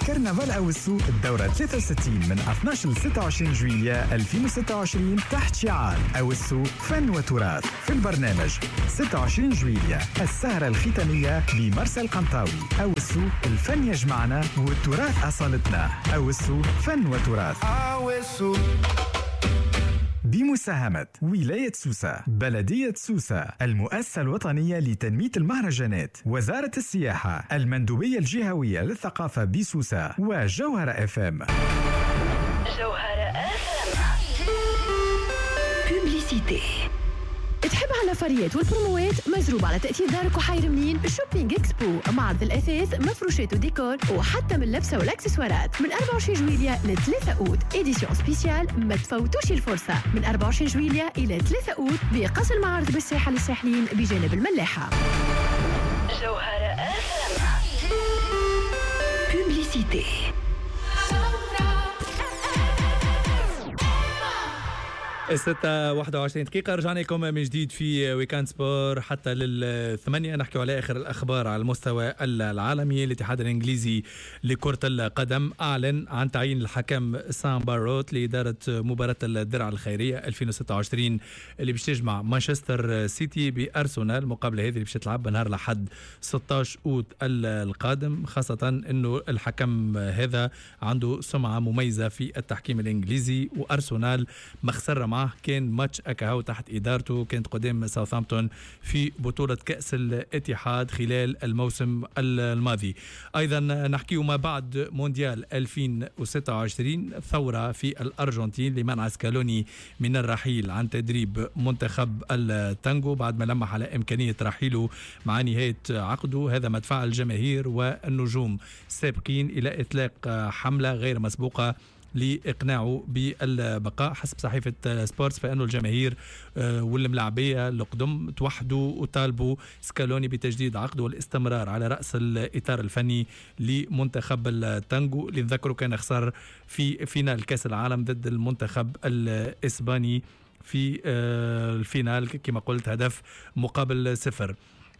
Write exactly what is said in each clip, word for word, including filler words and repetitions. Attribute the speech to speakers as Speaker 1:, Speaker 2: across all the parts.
Speaker 1: كرنفال أوسو الدورة ثلاثة وستين من اثني عشر ل ستة وعشرين جويلية ألفين وستة وعشرين تحت شعار أوسو فن وتراث. في البرنامج ستة وعشرين جويلية السهرة الختامية لمرسى القنطاوي. أوسو الفن يجمعنا والتراث أصالتنا. أوسو فن وتراث أوسو بمساهمة ولاية سوسة، بلدية سوسة، المؤسسة الوطنية لتنمية المهرجانات، وزارة السياحة، المندوبية الجهوية للثقافة بسوسة، وجوهرة اف ام.
Speaker 2: جوهرة اف ام. بوبليسيتي. تحب على الفريات والبروموات مزروب على تأثير دارك وحير منين؟ شوبينج اكسبو، معرض الأثاث، مفروشات وديكور وحتى من اللبسة والأكسسوارات من أربعة وعشرين جويلية ل ثلاثة أوت. إديسيون سبيسيال ما تفوتوش الفرصة من أربعة وعشرين جويلية إلى ثلاثة أوت بقصر المعارض بالساحة للساحلين بجانب الملاحة. جوهرة اف ام. بوبليسيتي.
Speaker 3: الستة واحدة وعشرين دقيقة رجعنا لكم من جديد في ويكاند سبور حتى للثمانية. نحكي على آخر الأخبار على المستوى العالمي. الاتحاد الإنجليزي لكرة القدم أعلن عن تعيين الحكم سام باروت لإدارة مباراة الدرع الخيرية ألفين وستة وعشرين اللي باش تجمع مانشستر سيتي بأرسنال. المقابلة هذه اللي باش تلعب نهار الأحد ستة عشر أوت القادم، خاصة أنه الحكم هذا عنده سمعة مميزة في التحكيم الإنجليزي، وأرسنال مخسر معه كان ماتش أكاهو تحت إدارته كانت قدام ساوثهامبتون في بطولة كأس الاتحاد خلال الموسم الماضي. أيضا نحكي ما بعد مونديال ألفين وستة وعشرين، ثورة في الأرجنتين لمنع سكالوني من الرحيل عن تدريب منتخب التانجو بعد ما لمح على إمكانية رحيله مع نهاية عقده. هذا ما دفع الجماهير والنجوم السابقين إلى إطلاق حملة غير مسبوقة لإقناعه بالبقاء. حسب صحيفة سبورتس فإنه الجماهير والملاعبية القدم توحدوا وطالبوا سكالوني بتجديد عقده والاستمرار على رأس الإطار الفني لمنتخب التانجو اللي نذكره كان خسر في فينال كأس العالم ضد المنتخب الإسباني في الفينال كما قلت هدف مقابل صفر.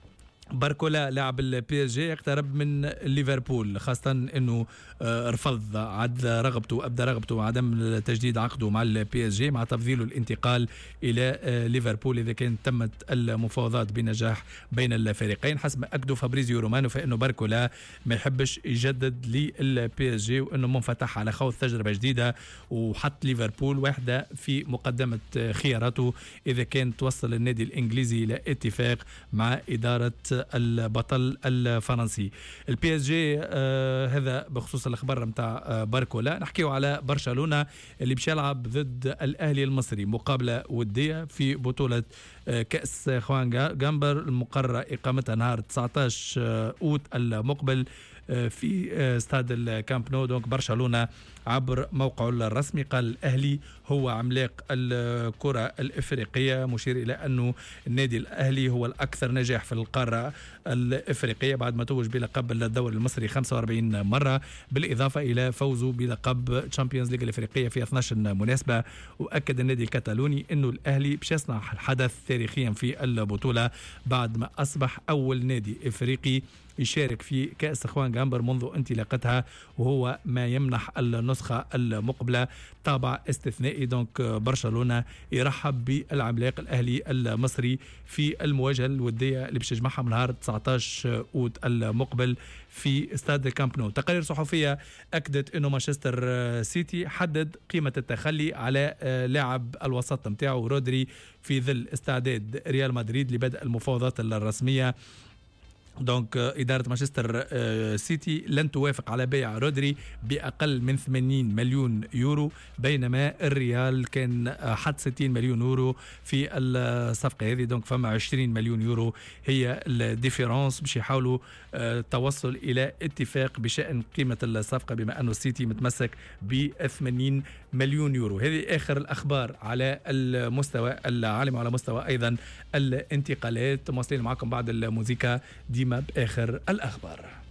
Speaker 3: باركولا لاعب البي اس جي يقترب من ليفربول، خاصة انه رفض عد رغبته ابدى رغبته عدم تجديد عقده مع البي اس جي مع تفضيله الانتقال الى ليفربول اذا كانت تمت المفاوضات بنجاح بين الفريقين. حسب ما اكدوا فابريزيو رومانو فانه باركولا ما يحبش يجدد للبي اس جي وانه منفتح على خوض تجربة جديدة، وحط ليفربول واحدة في مقدمة خياراته اذا كان توصل النادي الانجليزي الى اتفاق مع ادارة البطل الفرنسي. البي اس جي آه هذا بخصوص الاخبار نتاع آه باركولا. نحكيو على برشلونة اللي باش يلعب ضد الاهلي المصري مقابلة ودية في بطولة آه كأس خوان جامبر المقررة اقامتها نهار تسعة عشر اوت المقبل في استاد الكامب نو. دونك برشلونة عبر موقعه الرسمي قال الأهلي هو عملاق الكرة الإفريقية، مشير إلى أنه النادي الأهلي هو الأكثر نجاح في القارة الإفريقية بعد ما توج بلقب الدوري المصري خمسة وأربعين مرة، بالإضافة إلى فوزه بلقب تشامبيونز ليج الإفريقية في اثني عشر مناسبة. وأكد النادي الكتالوني أنه الأهلي باش يصنع الحدث تاريخيا في البطولة بعد ما أصبح أول نادي إفريقي يشارك في كأس خوان جامبر منذ انطلاقتها، وهو ما يمنح النسخة المقبلة طابع استثنائي. دونك برشلونة يرحب بالعملاق الأهلي المصري في المواجهة الودية اللي باش تجمعها من نهار تسعة عشر أوت المقبل في استاد الكامب نو. تقارير صحفية أكدت أنه مانشستر سيتي حدد قيمة التخلي على لاعب الوسط متاعه رودري في ظل استعداد ريال مدريد لبدء المفاوضات الرسمية. دونك إدارة مانشستر سيتي لن توافق على بيع رودري بأقل من ثمانين مليون يورو، بينما الريال كان حد ستين مليون يورو في الصفقة هذه. دونك فما عشرين مليون يورو هي الديفيرانس باش يحاولوا التوصل إلى اتفاق بشأن قيمة الصفقة، بما أنه السيتي متمسك ب ثمانين مليون يورو. هذه آخر الأخبار على المستوى العالمي وعلى مستوى أيضا الانتقالات. مواصلين معكم بعد الموسيقى ديما بآخر الأخبار.